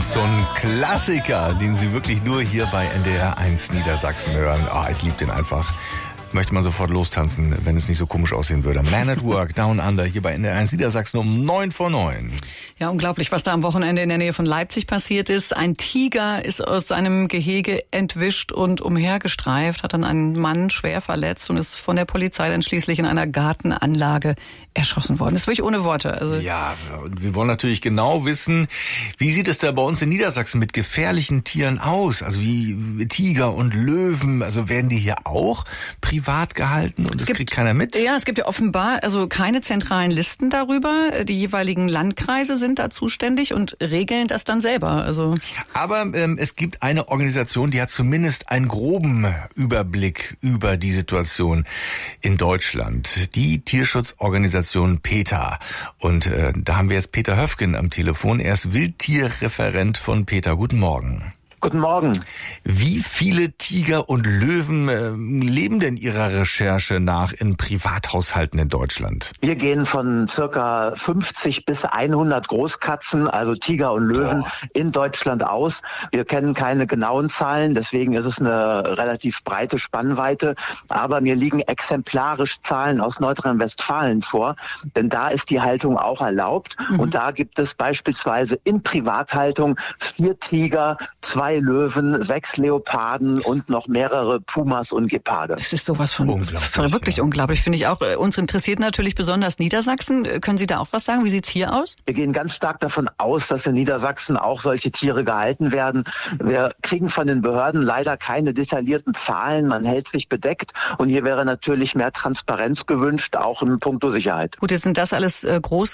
auch so ein Klassiker, den Sie wirklich nur hier bei NDR 1 Niedersachsen hören. Ich liebe den einfach. Möchte man sofort lostanzen, wenn es nicht so komisch aussehen würde. Man at Work, Down Under, hier bei NDR 1 Niedersachsen um 9:09. Ja, unglaublich, was da am Wochenende in der Nähe von Leipzig passiert ist. Ein Tiger ist aus seinem Gehege entwischt und umhergestreift, hat dann einen Mann schwer verletzt und ist von der Polizei dann schließlich in einer Gartenanlage erschossen worden. Das ist wirklich ohne Worte. Also ja, und wir wollen natürlich genau wissen, wie sieht es da bei uns in Niedersachsen mit gefährlichen Tieren aus? Also wie Tiger und Löwen, also werden die hier auch privat gehalten und das kriegt keiner mit? Ja, es gibt ja offenbar also keine zentralen Listen darüber. Die jeweiligen Landkreise sind da zuständig und regeln das dann selber. Also aber es gibt eine Organisation, die hat zumindest einen groben Überblick über die Situation in Deutschland. Die Tierschutzorganisation PETA. Und da haben wir jetzt Peter Höfgen am Telefon. Er ist Wildtierreferent von PETA. Guten Morgen. Guten Morgen. Wie viele Tiger und Löwen leben denn Ihrer Recherche nach in Privathaushalten in Deutschland? Wir gehen von circa 50 bis 100 Großkatzen, also Tiger und Löwen, in Deutschland aus. Wir kennen keine genauen Zahlen, deswegen ist es eine relativ breite Spannweite. Aber mir liegen exemplarisch Zahlen aus Nordrhein-Westfalen vor, denn da ist die Haltung auch erlaubt. Und da gibt es beispielsweise in Privathaltung 4 Tiger, 2 Löwen, 6 Leoparden und noch mehrere Pumas und Geparde. Es ist sowas von unglaublich, wirklich unglaublich, finde ich auch. Uns interessiert natürlich besonders Niedersachsen. Können Sie da auch was sagen? Wie sieht's hier aus? Wir gehen ganz stark davon aus, dass in Niedersachsen auch solche Tiere gehalten werden. Wir kriegen von den Behörden leider keine detaillierten Zahlen. Man hält sich bedeckt und hier wäre natürlich mehr Transparenz gewünscht, auch in puncto Sicherheit. Gut, jetzt sind das alles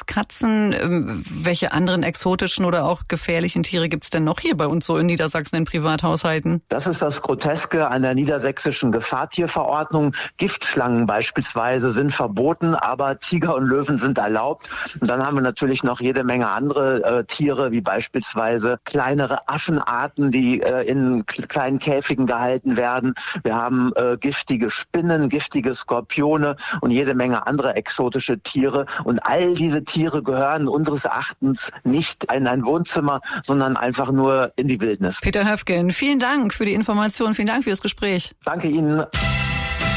Großkatzen. Welche anderen exotischen oder auch gefährlichen Tiere gibt's denn noch hier bei uns so in Niedersachsen in Privathaushalten? Das ist das Groteske an der niedersächsischen Gefahrtierverordnung. Giftschlangen beispielsweise sind verboten, aber Tiger und Löwen sind erlaubt. Und dann haben wir natürlich noch jede Menge andere Tiere, wie beispielsweise kleinere Affenarten, die in kleinen Käfigen gehalten werden. Wir haben giftige Spinnen, giftige Skorpione und jede Menge andere exotische Tiere. Und all diese Tiere gehören unseres Erachtens nicht in ein Wohnzimmer, sondern einfach nur in die Wildnis. Peter Höfgen, vielen Dank für die Information, vielen Dank für das Gespräch. Danke Ihnen.